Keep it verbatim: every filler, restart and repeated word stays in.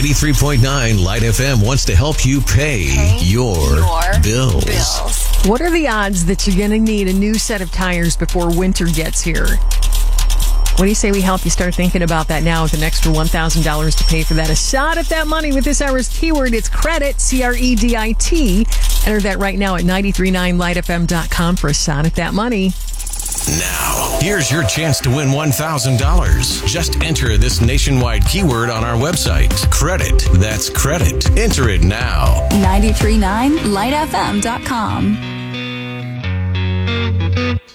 ninety-three point nine Light F M wants to help you pay, pay your, your bills. bills. What are the odds that you're going to need a new set of tires before winter gets here? What do you say we help you start thinking about that now with an extra one thousand dollars to pay for that? A shot at that money with this hour's keyword. It's credit, C R E D I T. Enter that right now at nine three nine light f m dot com for a shot at that money. Now, here's your chance to win one thousand dollars. Just enter this nationwide keyword on our website. Credit. That's credit. Enter it now. nine three nine light f m dot com.